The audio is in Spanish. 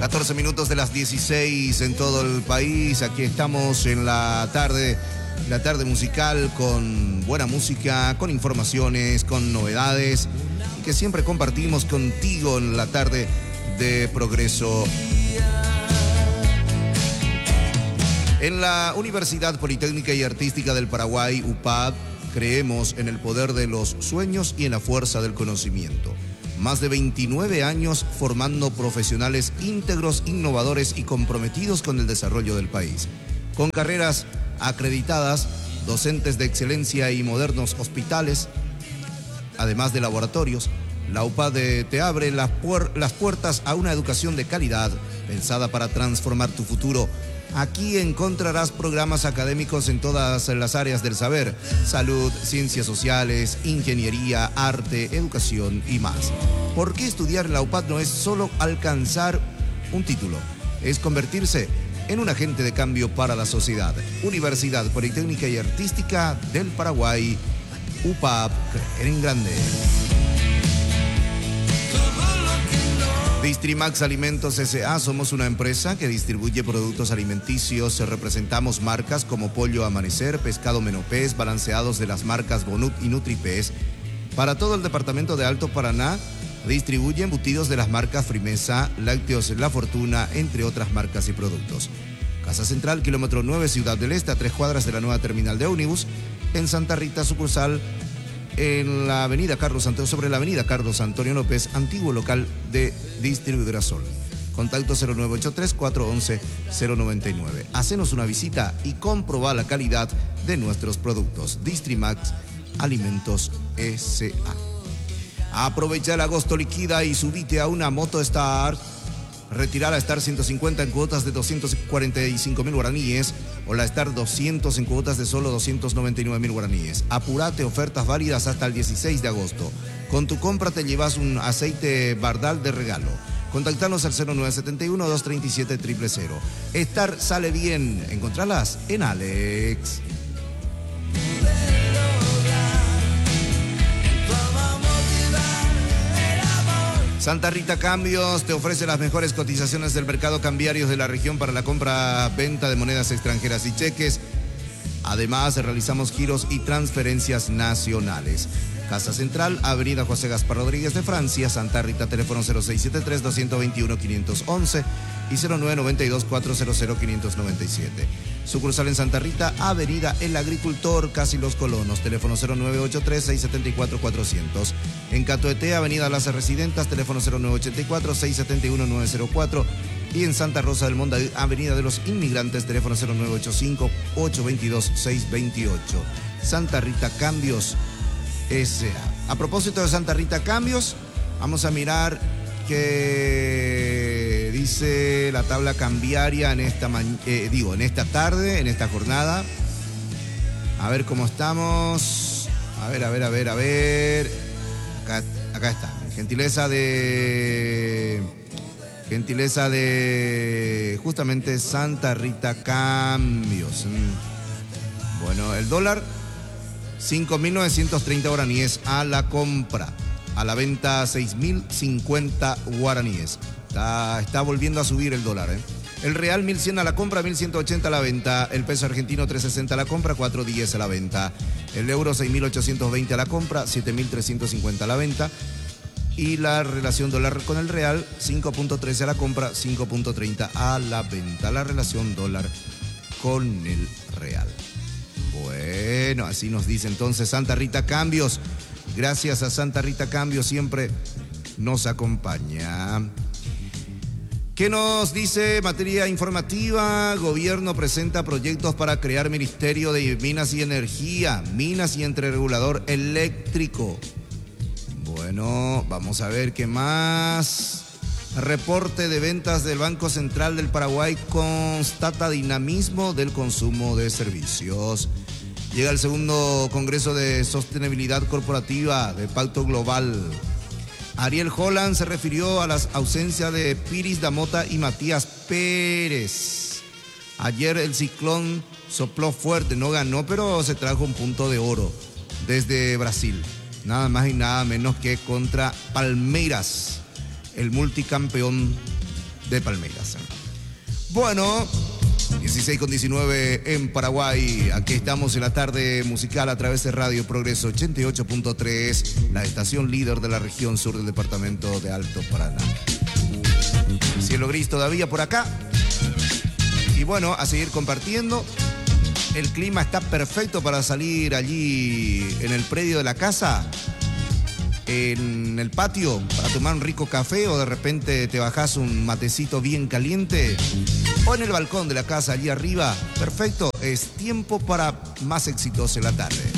14 minutos de las 16 en todo el país. Aquí estamos en la tarde musical con buena música, con informaciones, con novedades y que siempre compartimos contigo en la tarde de Progreso. En la Universidad Politécnica y Artística del Paraguay, UPAP, creemos en el poder de los sueños y en la fuerza del conocimiento. Más de 29 años formando profesionales íntegros, innovadores y comprometidos con el desarrollo del país. Con carreras acreditadas, docentes de excelencia y modernos hospitales, además de laboratorios, la UPAD te abre las puertas a una educación de calidad pensada para transformar tu futuro. Aquí encontrarás programas académicos en todas las áreas del saber: salud, ciencias sociales, ingeniería, arte, educación y más. Porque estudiar en la UPAD no es solo alcanzar un título, es convertirse en un agente de cambio para la sociedad. Universidad Politécnica y Artística del Paraguay, UPAP, creer en grande. Distrimax Alimentos S.A. somos una empresa que distribuye productos alimenticios. Representamos marcas como Pollo Amanecer, Pescado Menopés, balanceados de las marcas Bonut y Nutripes. Para todo el departamento de Alto Paraná, distribuye embutidos de las marcas Frimesa, Lácteos La Fortuna, entre otras marcas y productos. Casa Central, kilómetro 9, Ciudad del Este, a 3 cuadras de la nueva terminal de ómnibus. En Santa Rita, sucursal en la avenida sobre la avenida Carlos Antonio López, antiguo local de Distribuidora Sol. Contacto 0983-411-099. Hacenos una visita y comproba la calidad de nuestros productos. Distrimax Alimentos S.A. Aprovecha el agosto liquida y subite a una Moto Star. Retirar la Star 150 en cuotas de 245.000 guaraníes o la Star 200 en cuotas de solo 299.000 guaraníes. Apurate, ofertas válidas hasta el 16 de agosto. Con tu compra te llevas un aceite Bardal de regalo. Contactanos al 0971-237-000. Star sale bien. Encontralas en Alex. Santa Rita Cambios te ofrece las mejores cotizaciones del mercado cambiario de la región para la compra-venta de monedas extranjeras y cheques. Además, realizamos giros y transferencias nacionales. Casa Central, Avenida José Gaspar Rodríguez de Francia, Santa Rita, teléfono 0673-221-511 y 0992-400-597. Sucursal en Santa Rita, Avenida El Agricultor, casi Los Colonos, teléfono 0983-674-400. En Catoeté, Avenida Las Residentas, teléfono 0984-671-904. Y en Santa Rosa del Monte, Avenida de los Inmigrantes, teléfono 0985-822-628. Santa Rita Cambios S.A. A propósito de Santa Rita Cambios, vamos a mirar qué dice la tabla cambiaria en esta tarde, en esta jornada. A ver cómo estamos. A ver. Acá está. Gentileza de justamente Santa Rita Cambios. Bueno, el dólar 5.930 guaraníes a la compra. A la venta 6.050 guaraníes. Está volviendo a subir el dólar, ¿eh? El real 1.100 a la compra, 1.180 a la venta. El peso argentino 3.60 a la compra, 4.10 a la venta. El euro 6.820 a la compra, 7.350 a la venta. Y la relación dólar con el real 5.13 a la compra, 5.30 a la venta. La relación dólar con el real. Bueno, así nos dice entonces Santa Rita Cambios. Gracias a Santa Rita Cambios, siempre nos acompaña. ¿Qué nos dice materia informativa? Gobierno presenta proyectos para crear Ministerio de Minas y Energía, Minas y entre regulador eléctrico. Bueno, vamos a ver qué más. Reporte de ventas del Banco Central del Paraguay constata dinamismo del consumo de servicios. Llega el segundo Congreso de Sostenibilidad Corporativa de Pacto Global. Ariel Holland se refirió a las ausencias de Piris Damota y Matías Pérez. Ayer el ciclón sopló fuerte, no ganó, pero se trajo un punto de oro desde Brasil. Nada más y nada menos que contra Palmeiras, el multicampeón de Palmeras. Bueno, 16:19 en Paraguay. Aquí estamos en la tarde musical a través de Radio Progreso 88.3, la estación líder de la región sur del departamento de Alto Paraná. Cielo gris todavía por acá. Y bueno, a seguir compartiendo. El clima está perfecto para salir allí en el predio de la casa, en el patio, para tomar un rico café, o de repente te bajás un matecito bien caliente, o en el balcón de la casa allí arriba. Perfecto, es tiempo para más éxitos en la tarde.